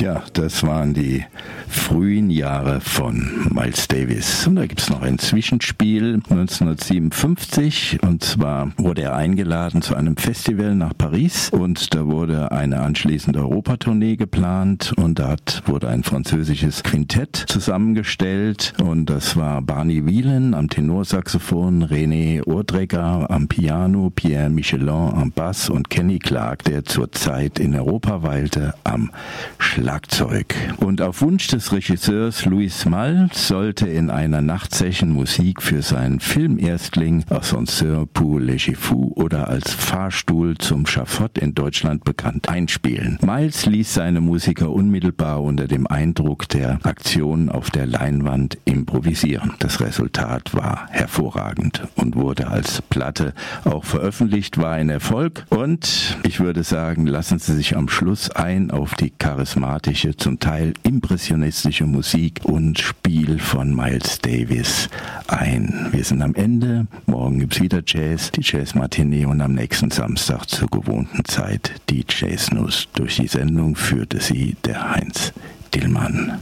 Tja, das waren die frühen Jahre von Miles Davis. Und da gibt es noch ein Zwischenspiel 1957. Und zwar wurde er eingeladen zu einem Festival nach Paris. Und da wurde eine anschließende Europatournee geplant. Und dort wurde ein französisches Quintett zusammengestellt. Und das war Barney Whelan am Tenorsaxophon, René Ohrdrecker am Piano, Pierre Michelin am Bass und Kenny Clarke, der zurzeit in Europa weilte, am Schlagzeug. Und auf Wunsch des Regisseurs Louis Malle sollte in einer Nachtsession Musik für seinen Filmerstling Ascenseur pour les Fous oder als Fahrstuhl zum Schafott in Deutschland bekannt einspielen. Miles ließ seine Musiker unmittelbar unter dem Eindruck der Aktion auf der Leinwand improvisieren. Das Resultat war hervorragend und wurde als Platte auch veröffentlicht, war ein Erfolg. Und ich würde sagen, lassen Sie sich am Schluss ein auf die charismatische, zum Teil impressionistische Musik und Spiel von Miles Davis ein. Wir sind am Ende. Morgen gibt's wieder Jazz, die Jazz-Matinee und am nächsten Samstag zur gewohnten Zeit die Jazz-Nuss. Durch die Sendung führte sie der Heinz Dillmann.